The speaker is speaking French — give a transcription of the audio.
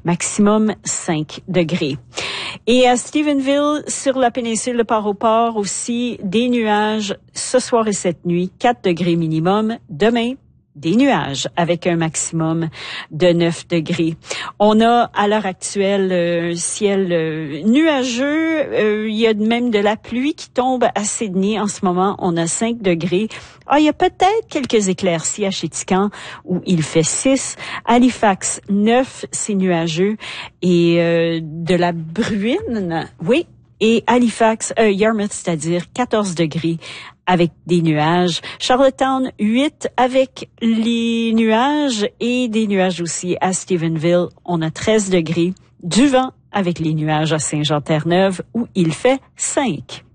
maximum 5 degrés. Et à Stephenville, sur la péninsule de Port-au-Port aussi, des nuages ce soir et cette nuit, 4 degrés minimum. Demain, des nuages avec un maximum de 9 degrés. On a à l'heure actuelle un ciel nuageux. Il y a même de la pluie qui tombe à Sydney. En ce moment, on a 5 degrés. Il y a peut-être quelques éclaircies à Chéticamp où il fait 6. Halifax, 9, c'est nuageux. Et de la bruine, oui. Et Halifax, Yarmouth, c'est-à-dire 14 degrés avec des nuages. Charlottetown, 8 avec les nuages et des nuages aussi à Stephenville. On a 13 degrés. Du vent avec les nuages à Saint-Jean-Terre-Neuve où il fait 5.